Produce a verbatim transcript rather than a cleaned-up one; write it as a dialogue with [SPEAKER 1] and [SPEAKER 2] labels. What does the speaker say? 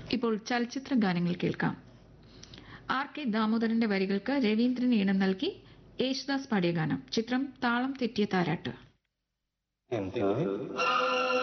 [SPEAKER 1] ഇപ്പോൾ ചലച്ചിത്ര ഗാനങ്ങൾ കേൾക്കാം. ആർ കെ ദാമോദരന്റെ വരികൾക്ക് രവീന്ദ്രൻ ഈണം നൽകി യേശുദാസ് പാടിയ ഗാനം. ചിത്രം താളം തെറ്റിയ താരാട്ട്.
[SPEAKER 2] എന്ത്